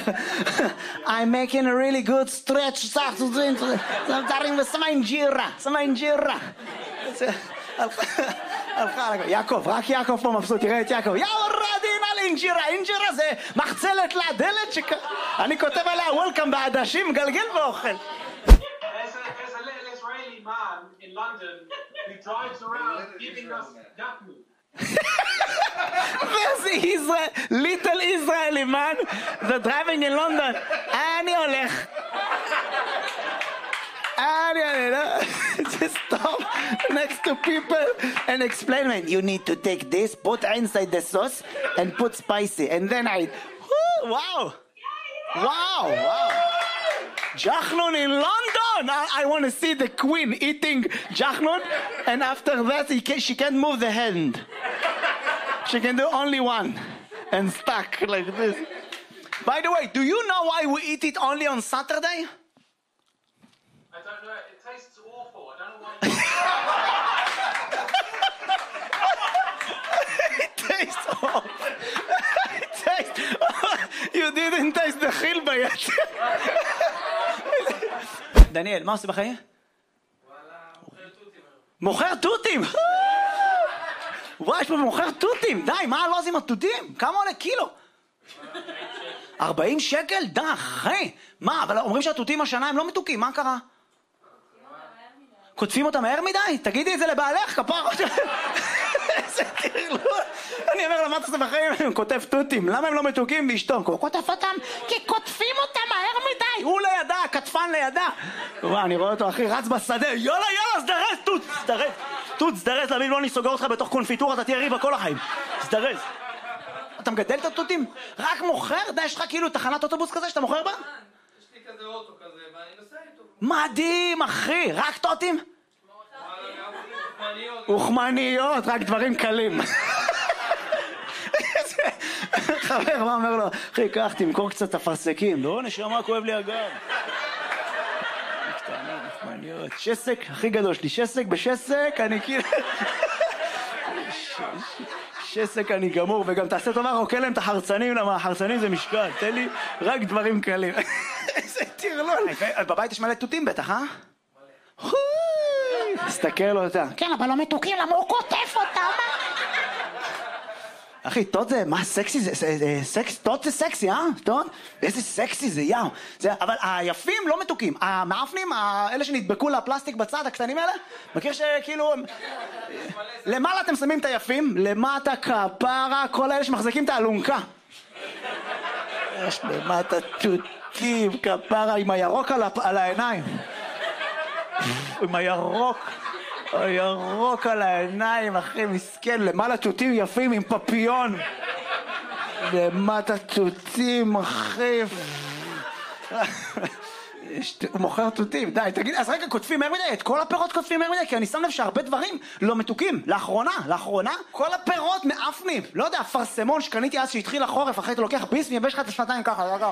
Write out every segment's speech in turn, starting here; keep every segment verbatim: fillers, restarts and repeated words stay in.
I'm making a really good stretch. שמה אינג'ירה, שמה אינג'ירה. הלכה, יעקב, רק יעקב פה מבסוט, תראה את יעקב. יאו רדינה לאינג'ירה, אינג'ירה זה מחצלת לדלת שכ... אני כותב עליה וולקאם בעדשים, מגלגל ואוכל. Man in London who drives around giving us Yahoo. There's the Israel, little Israeli man that's driving in London. אני הולך. אני הולך. Just stop next to people and explain me. You need to take this, put inside the sauce and put spicy. And then I... Wow. Wow. Wow. Jachnun in London! I, I want to see the queen eating Jachnun, and after that he can, she can't move the hand. She can do only one, and stuck like this. By the way, do you know why we eat it only on Saturday? I don't know, it tastes awful. I don't know why you... It tastes awful. It tastes... You didn't taste the chilba yet. דניאל, מה עושה בחיים? וואלה, מוכר תותים. מוכר תותים! וואי, יש פה מוכר תותים! די, מה הלוז עם התותים? כמה עולה קילו? ארבעים שקל? די, אחי! מה, אבל אומרים שהתותים השנה הם לא מתוקים, מה קרה? כותבים אותם מהר מדי? תגידי את זה לבעלך, כפר... איזה תרלול! אני אומר לה, מה אתה עושה בחיים? הוא כותב תותים, למה הם לא מתוקים באשתו? הוא כותב אותם כי כותבים אותם מהר מדי! הוא לידה, כתפן לידה! וואי, אני רואה אותו, אחי, רץ בשדה, יאללה, יאללה, סדרס, תות, סדרס! תות, סדרס, להבין, לא אני סוגר אותך בתוך קונפיטורה, אתה תהיה ריבה כל החיים. סדרס. אתה מגדל את התותים? רק מוכר? די, יש לך כאילו תחנת אוטובוס כזה שאתה מוכר בה? יש לי כזה אוטו כזה, ואני נוסע איתו. מדהים, אחי! רק תותים? אוכמניות, רק דברים קלים. חבר, מה אומר לו? אחי, קח, תמכור קצת אפרסקים. לא, נשמה, כואב לי הגב. קטנה, אוכמניות. שסק, הכי גדול שלי. שסק בשסק, אני כאילו... שסק אני גמור, וגם תעשה טובה, רוקל להם את החרצנים, למה החרצנים זה משקל. תן לי רק דברים קלים. איזה תרלול. בבית יש מלא תותים בטח, אה? מלא. תסתכל לו אותה. כן, אבל לא מתוקים, למה הוא כותב אותם? אחי, תות זה, מה סקסי זה? סקס, תות זה סקסי, אה? תות? איזה סקסי זה, יאו. אבל היפים לא מתוקים. המאפנים, אלה שנדבקו לפלסטיק בצד, הקטנים האלה, מכיר שכאילו... למעלה אתם שמים את היפים, למטה כפרה, כל האלה שמחזיקים את האלונקה. יש למטה תותים, כפרה, עם הירוק על העיניים. עם הירוק. הירוק על העיניים, אחי, מסכן, למעלה תותים יפים עם פפיון. למטה תותים, אחי. הוא מוכר תותים, די, תגיד, אז רגע, כותבים מהר מדי, את כל הפירות כותבים מהר מדי, כי אני שם לב שהרבה דברים לא מתוקים. לאחרונה, לאחרונה, כל הפירות מאפנים. לא יודע, פרסמון שקניתי אז שהתחיל החורף, אחרי אתה לוקח ביס ויבש לך את השנתיים ככה, לא יודע.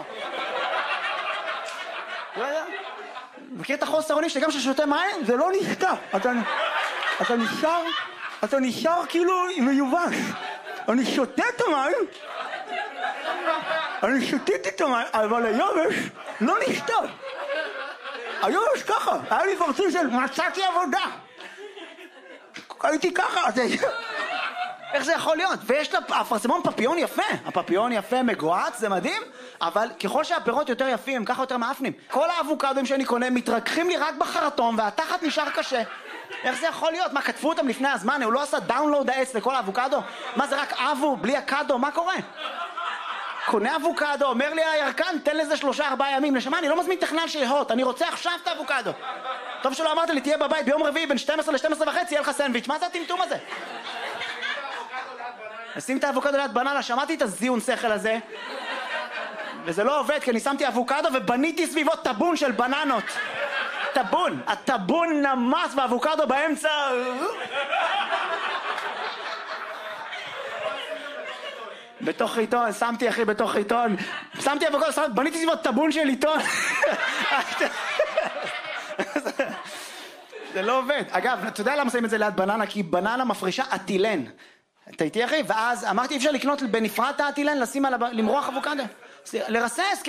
לא יודע. מכיר את החוסר אונים שגם ששותה מים, זה לא נשתה. אתה, אתה נשאר, אתה נשאר כאילו מיובש. אני שותה את המים, אני שותיתי את המים, אבל היובש לא נשתה. היובש ככה, היה לי פרצוף של מצאתי עבודה. הייתי ככה, איך זה יכול להיות? ויש לה הפרסמון פפיון יפה, הפפיון יפה מגועץ, זה מדהים, אבל ככל שהפירות יותר יפים, ככה יותר מאפנים. כל האבוקדוים שאני קונה מתרככים לי רק בחרטום, והתחת נשאר קשה. איך זה יכול להיות? מה, כתבו אותם לפני הזמן? הוא לא עשה דאונלוד העץ לכל האבוקדו? מה זה רק אבו, בלי הקדו? מה קורה? קונה אבוקדו, אומר לי הירקן, תן לזה שלושה ארבעה ימים. נשמה, אני לא מזמין טכנל שיהות, אני רוצה עכשיו את האבוקדו. טוב שלא אמרת לי, תהיה בבית ביום רביעי בין שתים עשרה ל-שתים עשרה וחצי, יהיה לך סנדוויץ'. מה זה הטמטום הזה? שים את האבוקדו ליד בננה, שמעתי את הזיון שכל הזה, וזה לא עובד, כי אני שמתי אבוקדו ובניתי סביבו טבון של בננות. טבון, הטבון נמס ואבוקדו באמצע. בתוך עיתון, שמתי אחי בתוך עיתון, שמתי אבוקדו, שמתי, בניתי סביבו טבון של עיתון. זה לא עובד. אגב, אתה יודע למה שמים את זה ליד בננה? כי בננה מפרישה אטילן. אתה איתי אחי? ואז אמרתי, אי אפשר לקנות בנפרד את האטילן, לשים על, למרוח אבוקדו. לרסס,